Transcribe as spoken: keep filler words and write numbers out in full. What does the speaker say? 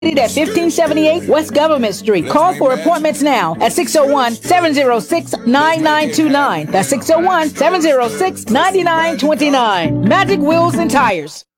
at fifteen seventy-eight West Government Street. Call for appointments now at six oh one, seven oh six, nine nine two nine. That's six oh one, seven oh six, nine nine two nine. Magic Wheels and Tires.